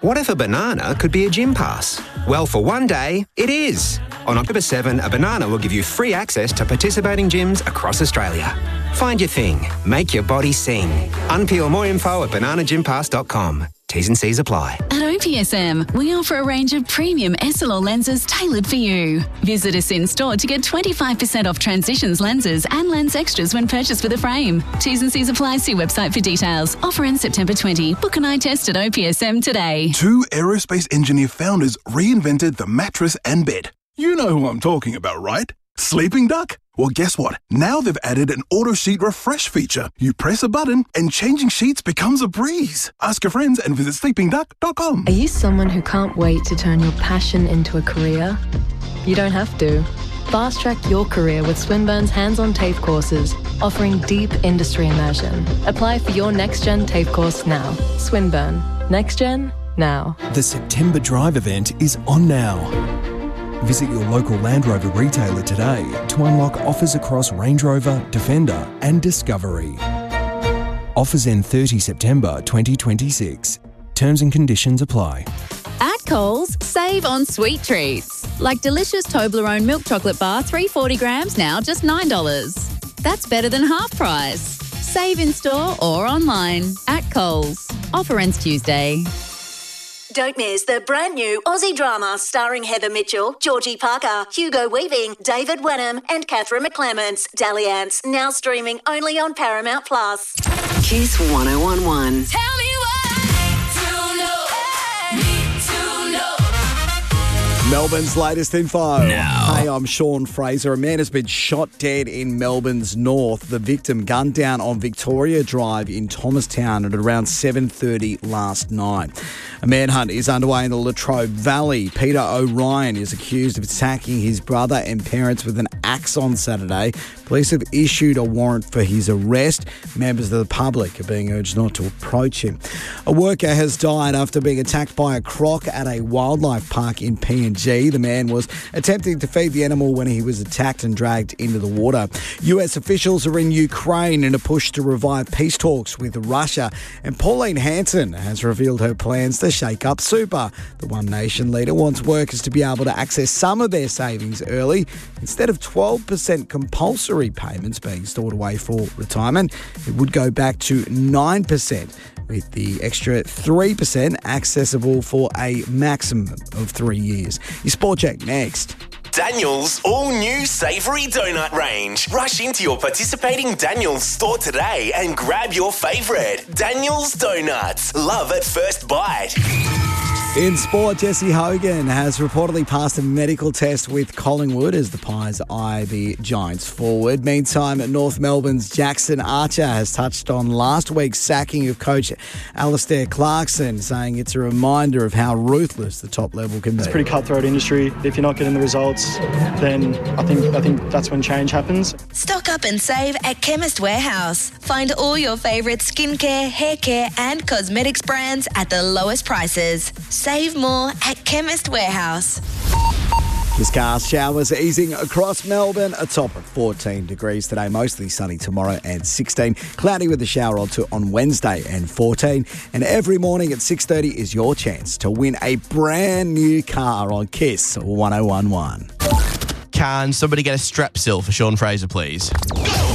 What if a banana could be a gym pass? Well, for one day, it is. On October 7, a banana will give you free access to participating gyms across Australia. Find your thing. Make your body sing. Unpeel more info at bananagympass.com. T's and C's apply. At OPSM, we offer a range of premium SLR lenses tailored for you. Visit us in store to get 25% off Transitions lenses and lens extras when purchased with a frame. T's and C's apply. See website for details. Offer ends September 20. Book an eye test at OPSM today. 2 aerospace engineer founders reinvented the mattress and bed. You know who I'm talking about, right? Sleeping Duck? Well, guess what? Now they've added an auto sheet refresh feature. You press a button and changing sheets becomes a breeze. Ask your friends and visit sleepingduck.com. Are you someone who can't wait to turn your passion into a career? You don't have to. Fast track your career with Swinburne's hands-on TAFE courses, offering deep industry immersion. Apply for your Next Gen TAFE course now. Swinburne. Next Gen, now. The September Drive event is on now. Visit your local Land Rover retailer today to unlock offers across Range Rover, Defender and Discovery. Offers end 30 September 2026. Terms and conditions apply. At Coles, save on sweet treats. Like delicious Toblerone milk chocolate bar, 340 grams, now just $9. That's better than half price. Save in store or online. At Coles. Offer ends Tuesday. Don't miss the brand new Aussie drama starring Heather Mitchell, Georgie Parker, Hugo Weaving, David Wenham and Catherine McClements. Dalliance, now streaming only on Paramount+. Kiss 1011. Tell me Melbourne's latest info. Now. Hey, I'm Sean Fraser. A man has been shot dead in Melbourne's north. The victim gunned down on Victoria Drive in Thomastown at around 7:30 last night. A manhunt is underway in the Latrobe Valley. Peter O'Ryan is accused of attacking his brother and parents with an axe on Saturday. Police have issued a warrant for his arrest. Members of the public are being urged not to approach him. A worker has died after being attacked by a croc at a wildlife park in PNG. The man was attempting to feed the animal when he was attacked and dragged into the water. US officials are in Ukraine in a push to revive peace talks with Russia. And Pauline Hanson has revealed her plans to shake up super. The One Nation leader wants workers to be able to access some of their savings early. Instead of 12% compulsory payments being stored away for retirement, it would go back to 9%. With the extra 3% accessible for a maximum of 3 years. Your Sport Check next. Daniel's all-new savoury donut range. Rush into your participating Daniel's store today and grab your favourite. Daniel's Donuts. Love at first bite. In sport, Jesse Hogan has reportedly passed a medical test with Collingwood as the Pies eye the Giants forward. Meantime, North Melbourne's Jackson Archer has touched on last week's sacking of coach Alistair Clarkson, saying it's a reminder of how ruthless the top level can be. It's a pretty cutthroat industry. If you're not getting the results, then I think that's when change happens. Stock up and save at Chemist Warehouse. Find all your favourite skincare, hair care and cosmetics brands at the lowest prices. Save more at Chemist Warehouse. Discast showers easing across Melbourne, a top of 14 degrees today, mostly sunny tomorrow and 16. Cloudy with a shower or two on Wednesday and 14. And every morning at 6:30 is your chance to win a brand new car on Kiss 1011. Can somebody get a Strepsil for Sean Fraser, please?